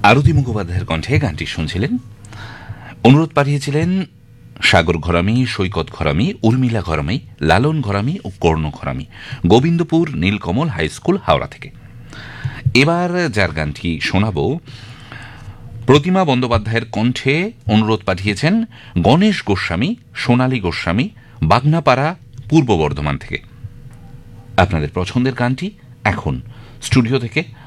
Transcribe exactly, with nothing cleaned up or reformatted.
আরতি মুখোপাধ্যায়ের কণ্ঠে গানটি শুনছিলেন। অনুরোধ পাঠিয়েছিলেন সাগর ঘরামি, সৈকত ঘরামি, উর্মিলা ঘরামি, লালন ঘরামি ও কর্ণ ঘরামি, গোবিন্দপুর নীলকমল হাই স্কুল, হাওড়া থেকে। এবার যার গানটি শোনাব, প্রতিমা বন্দ্যোপাধ্যায়ের কণ্ঠে অনুরোধ পাঠিয়েছেন গণেশ গোস্বামী, সোনালী গোস্বামী, বাগনাপাড়া, পূর্ব বর্ধমান থেকে। আপনাদের পছন্দের গানটি এখন স্টুডিও থেকে